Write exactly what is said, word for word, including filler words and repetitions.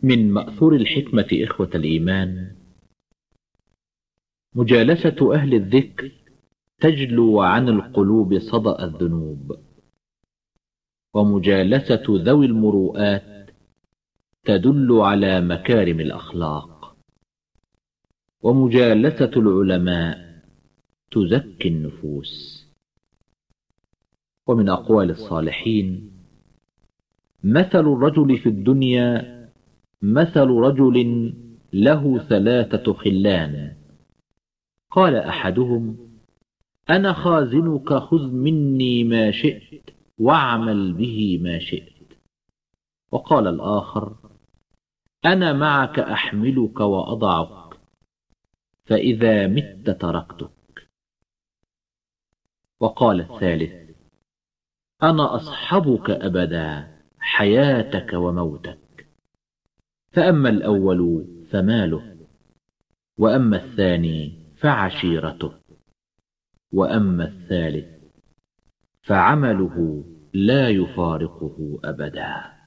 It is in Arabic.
من مأثور الحكمة إخوة الإيمان: مجالسة أهل الذكر تجلو عن القلوب صدأ الذنوب، ومجالسة ذوي المروءات تدل على مكارم الأخلاق، ومجالسة العلماء تزكي النفوس. ومن أقوال الصالحين: مثل الرجل في الدنيا مثل رجل له ثلاثة خلان، قال أحدهم: أنا خازنك، خذ مني ما شئت واعمل به ما شئت. وقال الآخر: أنا معك أحملك وأضعك، فإذا مت تركتك. وقال الثالث: أنا أصحبك أبدا، حياتك وموتك. فأما الأول فماله، وأما الثاني فعشيرته، وأما الثالث فعمله لا يفارقه أبدا.